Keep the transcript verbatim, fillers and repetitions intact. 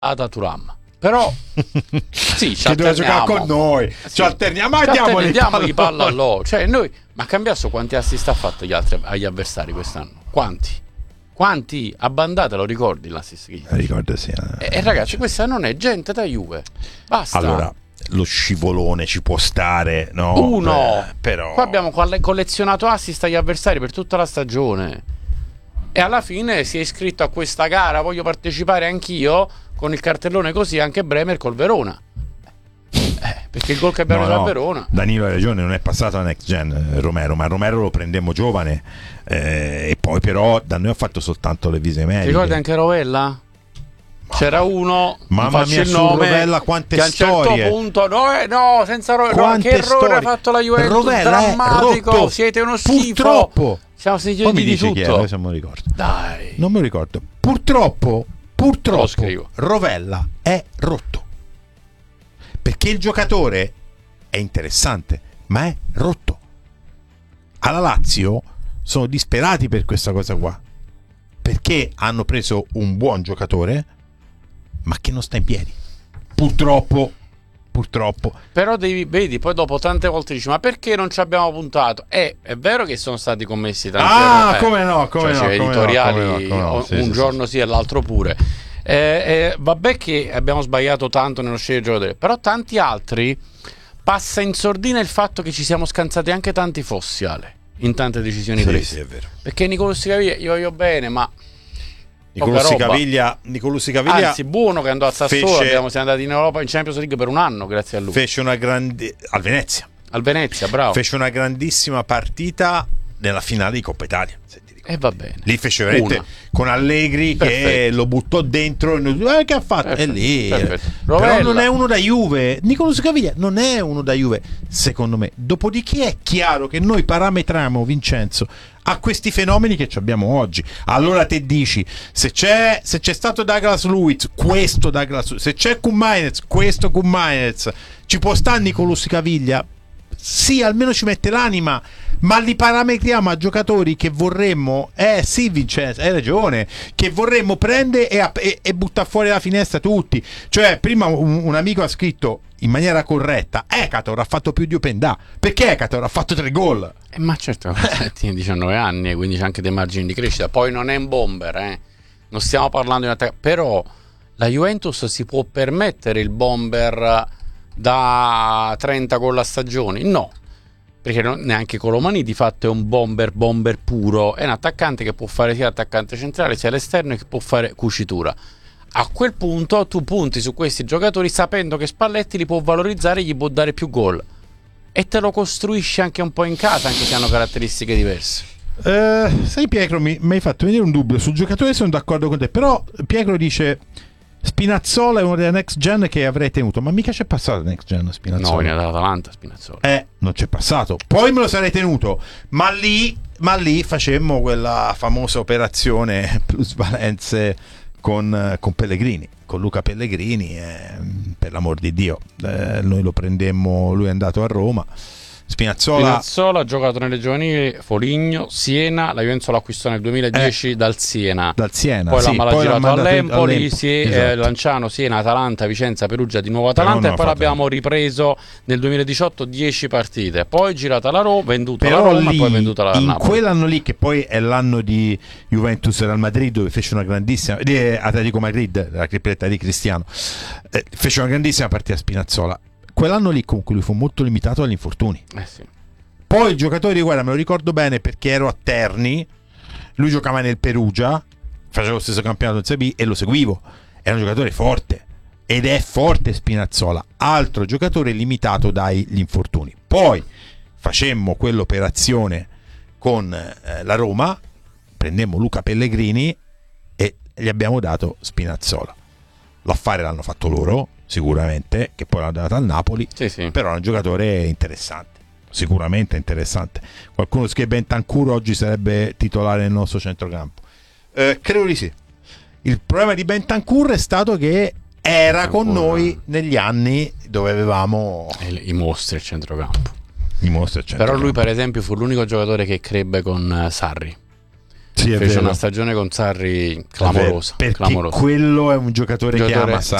Turam. Però sì, ci che deve giocare con noi, sì. ci alterniamo, ma ci diamo diamogli palla a loro. Cioè noi, ma Cambiasso quanti assist ha fatto gli altri, agli avversari quest'anno? Quanti? Quanti? A Bandata lo ricordi l'assist? Ricordo sì. E eh, ragazzi, questa non è gente da Juve. Basta. Allora, lo scivolone ci può stare, no? Uno. Eh, però qua abbiamo collezionato assist agli avversari per tutta la stagione. E alla fine si è iscritto a questa gara, voglio partecipare anch'io, con il cartellone così anche Bremer col Verona. Eh, perché il gol che abbiamo no, preso no. a Verona. Danilo ha ragione, non è passato a next gen eh, Romero, ma Romero lo prendemmo giovane eh, e poi però da noi ha fatto soltanto le vise mediche. Ti ricordi anche Rovella? C'era uno, mamma mia, il su nome, Rovella quante che a un certo storie, punto no, eh, no senza Rovella, no, che errore storie. ha fatto la Juventus, Rovella drammatico, siete uno schifo, purtroppo siamo sentiti di tutto. Chi è? Se me lo ricordo. Dai, non me lo ricordo. Purtroppo purtroppo lo Rovella è rotto, perché il giocatore è interessante ma è rotto. Alla Lazio sono disperati per questa cosa qua, perché hanno preso un buon giocatore ma che non sta in piedi, purtroppo purtroppo però devi, vedi, poi dopo tante volte dici ma perché non ci abbiamo puntato? Eh, è vero che sono stati commessi tanti ah errori, eh, come no come cioè, no come editoriali no, come no, come no. Sì, un sì, giorno sì, sì e l'altro pure. Eh, eh, vabbè che abbiamo sbagliato tanto nello scegliere giocatori, però tanti altri passa in sordina il fatto che ci siamo scansati anche tanti fossi, Ale, in tante decisioni sì, prese. sì, è vero. Perché Nicolò Sicaviglia io voglio bene, ma Nicolò Sicaviglia, Nicolò Sicaviglia anzi buono che andò a Sassuolo, fece, abbiamo, siamo andati in Europa in Champions League per un anno grazie a lui. Fece una grande al Venezia. Al Venezia, bravo. Fece una grandissima partita nella finale di Coppa Italia. E eh, va bene. Lì fece veramente una. Con Allegri perfetto. Che lo buttò dentro eh, che ha fatto? Perfetto. E lì perfetto. però non è uno da Juve. Nicolò Sicaviglia non è uno da Juve, secondo me. Dopodiché è chiaro che noi parametriamo, Vincenzo, a questi fenomeni che abbiamo oggi. Allora te dici se c'è, se c'è stato Douglas Luiz, questo Douglas Luiz, se c'è Kumainez, questo Kumainez, ci può stare Nicolò Sicaviglia? Sì, almeno ci mette l'anima, ma li parametriamo a giocatori che vorremmo, eh sì Vincenzo, hai ragione, che vorremmo prendere e, e, e buttare fuori la finestra tutti. Cioè prima un, un amico ha scritto in maniera corretta Ekator ha fatto più di Openda, perché Ekator ha fatto tre gol. Eh, ma certo, tiene diciannove anni, quindi c'è anche dei margini di crescita. Poi non è un bomber, eh. Non stiamo parlando di un attacco, però la Juventus si può permettere il bomber da trenta gol a stagione? No, perché non, neanche Colomani di fatto è un bomber bomber puro, è un attaccante che può fare sia attaccante centrale sia all'esterno e che può fare cucitura. A quel punto tu punti su questi giocatori sapendo che Spalletti li può valorizzare e gli può dare più gol e te lo costruisci anche un po' in casa, anche se hanno caratteristiche diverse. Eh, sai Pietro, mi, mi hai fatto venire un dubbio sul giocatore, sono d'accordo con te, però Pietro dice Spinazzola è uno della next gen che avrei tenuto, ma mica c'è passato next gen Spinazzola. No, viene dall'Atalanta Spinazzola. Eh, non c'è passato. Poi me lo sarei tenuto, ma lì, ma lì facemmo quella famosa operazione plusvalenze con, con Pellegrini, con Luca Pellegrini, eh, per l'amor di Dio. Eh, noi lo prendemmo, lui è andato a Roma. Spinazzola Spinazzola ha giocato nelle giovanili Foligno, Siena, la Juventus lo acquistò nel duemiladieci eh, dal Siena. Dal Siena, poi sì, l'ha poi girato l'ha all'Empoli, all'Empoli. Si è, Esatto. eh, Lanciano, Siena, Atalanta, Vicenza, Perugia, di nuovo Atalanta e poi l'abbiamo ripreso nel duemiladiciotto dieci partite, poi girata alla Roma, venduta alla Roma lì, e poi venduta alla in Napoli. Quell'anno lì che poi è l'anno di Juventus Real Madrid dove fece una grandissima di Atletico Madrid, la tripletta di Cristiano, eh, fece una grandissima partita Spinazzola. Quell'anno lì comunque lui fu molto limitato agli infortuni. Eh sì. Poi il giocatore, guarda, me lo ricordo bene perché ero a Terni, lui giocava nel Perugia, faceva lo stesso campionato in Serie B e lo seguivo. Era un giocatore forte ed è forte Spinazzola, altro giocatore limitato dagli infortuni. Poi facemmo quell'operazione con eh, la Roma, prendemmo Luca Pellegrini e gli abbiamo dato Spinazzola. L'affare l'hanno fatto loro, sicuramente, che poi l'hanno dato al Napoli, sì, sì. Però è un giocatore interessante. Sicuramente interessante. Qualcuno che Bentancur oggi sarebbe titolare nel nostro centrocampo. Eh, credo di sì. Il problema di Bentancur è stato che era con noi negli anni dove avevamo i, i mostri al centrocampo. I mostri al centrocampo. Però lui per esempio fu l'unico giocatore che crebbe con uh, Sarri. Sì, è fece vero. una stagione con Sarri clamorosa, perché clamorosa. quello è un giocatore, Giocatore- che ama